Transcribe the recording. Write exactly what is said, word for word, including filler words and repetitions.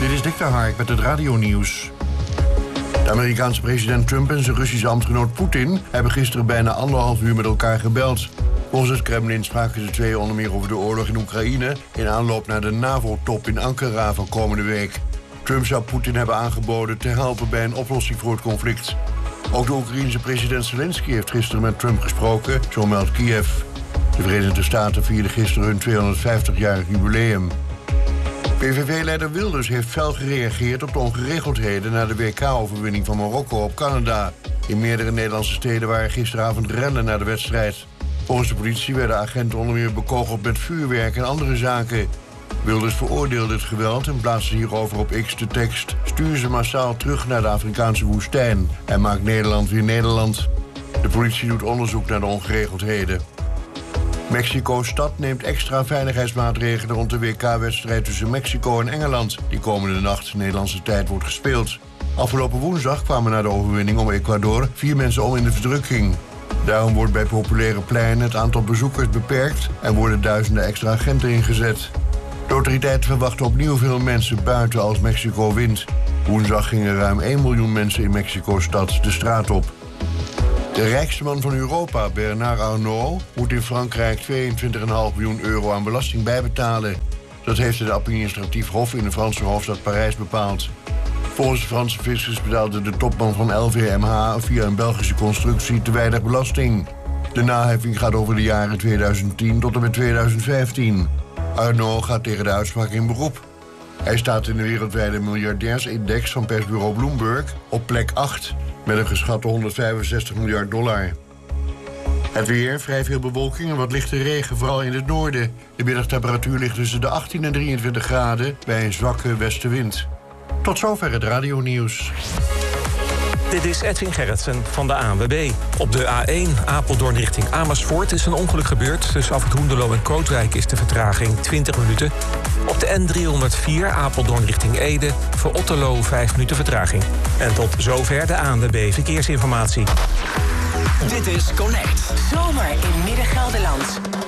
Dit is Dick de Hark met het radionieuws. De Amerikaanse president Trump en zijn Russische ambtgenoot Poetin hebben gisteren bijna anderhalf uur met elkaar gebeld. Volgens het Kremlin spraken de twee onder meer over de oorlog in Oekraïne in aanloop naar de NAVO-top in Ankara van komende week. Trump zou Poetin hebben aangeboden te helpen bij een oplossing voor het conflict. Ook de Oekraïense president Zelensky heeft gisteren met Trump gesproken, zo meldt Kiev. De Verenigde Staten vierden gisteren hun tweehonderdvijftigjarig jubileum. P V V-leider Wilders heeft fel gereageerd op de ongeregeldheden na de W K-overwinning van Marokko op Canada. In meerdere Nederlandse steden waren gisteravond rellen naar de wedstrijd. Volgens de politie werden agenten onder meer bekogeld met vuurwerk en andere zaken. Wilders veroordeelde het geweld en plaatste hierover op X de tekst: stuur ze massaal terug naar de Afrikaanse woestijn en maak Nederland weer Nederland. De politie doet onderzoek naar de ongeregeldheden. Mexico-stad neemt extra veiligheidsmaatregelen rond de W K-wedstrijd tussen Mexico en Engeland, die komende nacht Nederlandse tijd wordt gespeeld. Afgelopen woensdag kwamen na de overwinning om Ecuador vier mensen om in de verdrukking. Daarom wordt bij populaire pleinen het aantal bezoekers beperkt en worden duizenden extra agenten ingezet. De autoriteiten verwachten opnieuw veel mensen buiten als Mexico wint. Woensdag gingen ruim één miljoen mensen in Mexico-stad de straat op. De rijkste man van Europa, Bernard Arnault, moet in Frankrijk tweeëntwintig komma vijf miljoen euro aan belasting bijbetalen. Dat heeft het administratief hof in de Franse hoofdstad Parijs bepaald. Volgens de Franse fiscus betaalde de topman van L V M H via een Belgische constructie te weinig belasting. De naheffing gaat over de jaren tweeduizend tien tot en met tweeduizend vijftien. Arnault gaat tegen de uitspraak in beroep. Hij staat in de wereldwijde miljardairsindex van persbureau Bloomberg op plek acht... met een geschatte honderdvijfenzestig miljard dollar. Het weer, vrij veel bewolking en wat lichte regen, vooral in het noorden. De middagtemperatuur ligt tussen de achttien en drieëntwintig graden bij een zwakke westenwind. Tot zover het radionieuws. Dit is Edwin Gerritsen van de A N W B. Op de A één Apeldoorn richting Amersfoort is een ongeluk gebeurd. Tussen Afrit Hoenderloo en Kootwijk is de vertraging twintig minuten. Op de N driehonderdvier Apeldoorn richting Ede voor Otterlo vijf minuten vertraging. En tot zover de A N W B Verkeersinformatie. Dit is Connect. Zomer in Midden-Gelderland.